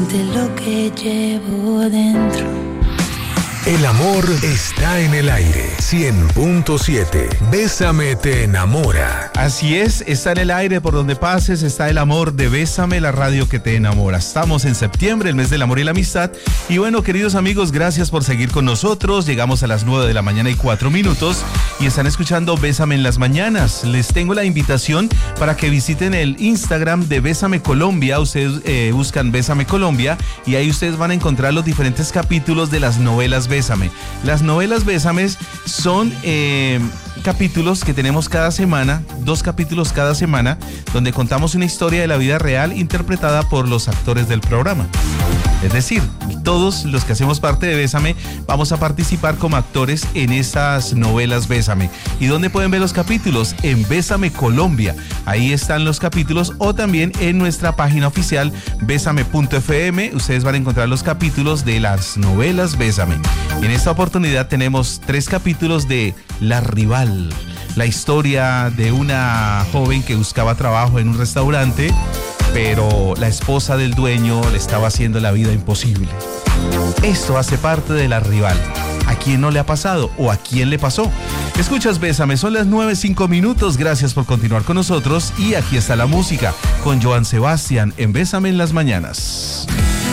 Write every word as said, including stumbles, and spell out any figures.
de lo que llevo dentro. El amor está en el aire. cien punto siete. Bésame te enamora. Así es, está en el aire por donde pases, está el amor de Bésame, la radio que te enamora. Estamos en septiembre, el mes del amor y la amistad. Y bueno, queridos amigos, gracias por seguir con nosotros. Llegamos a las nueve de la mañana y cuatro minutos y están escuchando Bésame en las mañanas. Les tengo la invitación para que visiten el Instagram de Bésame Colombia. Ustedes eh, buscan Bésame Colombia y ahí ustedes van a encontrar los diferentes capítulos de las novelas Bésame. Las novelas Bésame son eh, capítulos que tenemos cada semana, dos capítulos cada semana, donde contamos una historia de la vida real interpretada por los actores del programa. Es decir, todos los que hacemos parte de Bésame vamos a participar como actores en estas novelas Bésame. ¿Y dónde pueden ver los capítulos? En Bésame Colombia. Ahí están los capítulos, o también en nuestra página oficial bésame punto efe eme. Ustedes van a encontrar los capítulos de las novelas Bésame. En esta oportunidad tenemos tres capítulos de La Rival, la historia de una joven que buscaba trabajo en un restaurante, pero la esposa del dueño le estaba haciendo la vida imposible. Esto hace parte de La Rival. ¿A quién no le ha pasado o a quién le pasó? Escuchas Bésame, son las nueve cinco minutos. Gracias por continuar con nosotros y aquí está la música con Joan Sebastián en Bésame en las mañanas.